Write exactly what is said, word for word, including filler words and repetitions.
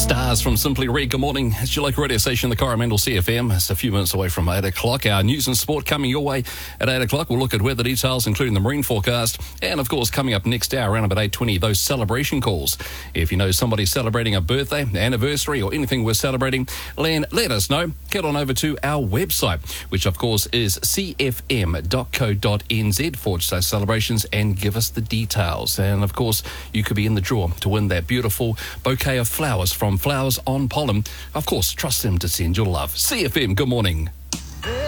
Stars from Simply Red. Good morning. It's your local radio station, the Coromandel C F M. It's a few minutes away from eight o'clock. Our news and sport coming your way at eight o'clock. We'll look at weather details, including the marine forecast. And, of course, coming up next hour, around about eight twenty, those celebration calls. If you know somebody celebrating a birthday, anniversary, or anything we're celebrating, Lan, let us know. Get on over to our website, which, of course, is c f m dot co dot n z forward slash celebrations, and give us the details. And, of course, you could be in the draw to win that beautiful bouquet of flowers from Flowers on Pollen. Of course, trust them to send your love. C F M, good morning.